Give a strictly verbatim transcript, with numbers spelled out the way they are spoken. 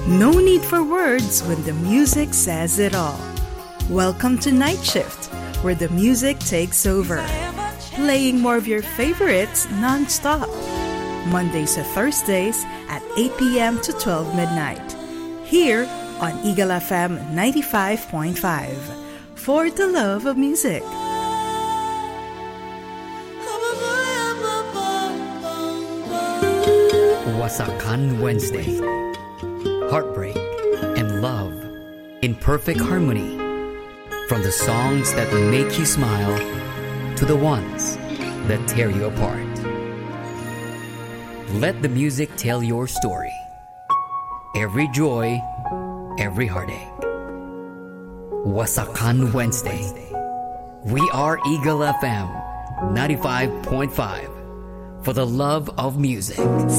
No need for words when the music says it all. Welcome to Night Shift, where the music takes over, playing more of your favorites non-stop. Mondays to Thursdays at eight p.m. to twelve midnight. Here on Eagle F M ninety-five point five. For the love of music. Wasakan Wednesday. Heartbreak and love in perfect harmony. From the songs that make you smile to the ones that tear you apart. Let the music tell your story. Every joy, every heartache. Wasakan Wednesday. We are Eagle F M ninety-five point five for the love of music.